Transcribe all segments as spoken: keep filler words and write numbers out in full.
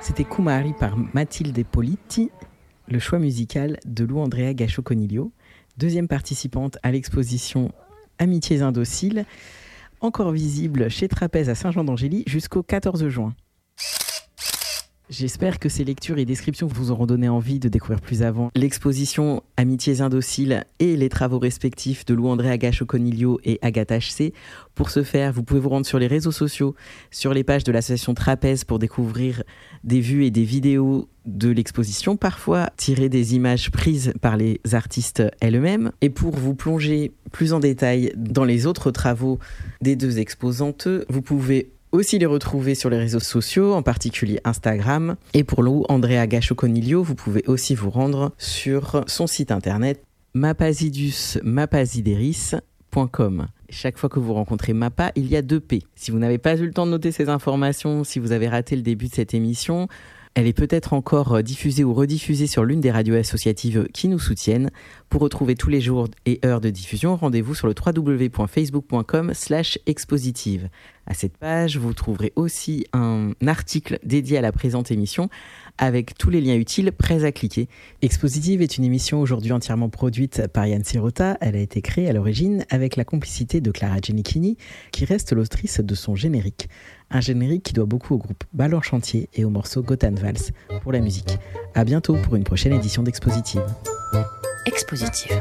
C'était Kumari par Mathilde Politti, le choix musical de Lou Andrea Gachot-Coniglio, deuxième participante à l'exposition Amitiés indociles, encore visible chez Trapèze à Saint-Jean-d'Angély jusqu'au quatorze juin. J'espère que ces lectures et descriptions vous auront donné envie de découvrir plus avant l'exposition Amitiés indociles et les travaux respectifs de Lou Andrea Gachot-Coniglio et Agathe H C. Pour ce faire, vous pouvez vous rendre sur les réseaux sociaux, sur les pages de l'association Trapèze pour découvrir des vues et des vidéos de l'exposition, parfois tirer des images prises par les artistes elles-mêmes. Et pour vous plonger plus en détail dans les autres travaux des deux exposantes, vous pouvez aussi les retrouver sur les réseaux sociaux, en particulier Instagram. Et pour Lou Andrea Gachot-Coniglio, vous pouvez aussi vous rendre sur son site internet mapasidus mapasideris point com. Chaque fois que vous rencontrez Mapa, il y a deux P. Si vous n'avez pas eu le temps de noter ces informations, si vous avez raté le début de cette émission, elle est peut-être encore diffusée ou rediffusée sur l'une des radios associatives qui nous soutiennent. Pour retrouver tous les jours et heures de diffusion, rendez-vous sur le w w w point facebook point com slash expositive. À cette page, vous trouverez aussi un article dédié à la présente émission avec tous les liens utiles prêts à cliquer. Expositive est une émission aujourd'hui entièrement produite par Yann Sirota. Elle a été créée à l'origine avec la complicité de Clara Genichini, qui reste l'autrice de son générique. Un générique qui doit beaucoup au groupe Bal en chantier et au morceau Gotan Vals pour la musique. À bientôt pour une prochaine édition d'Expositive. Expositive.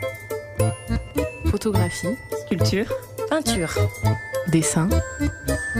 Photographie, Sculpture, peinture, dessin,